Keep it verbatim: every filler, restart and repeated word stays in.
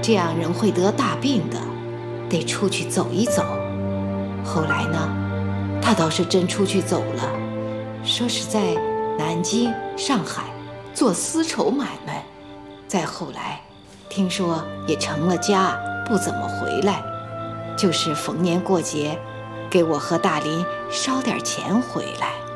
这样人会得大病的，得出去走一走。后来呢，他倒是真出去走了，说是在南京、上海做丝绸买卖。再后来听说也成了家，不怎么回来，就是逢年过节给我和大林捎点钱回来。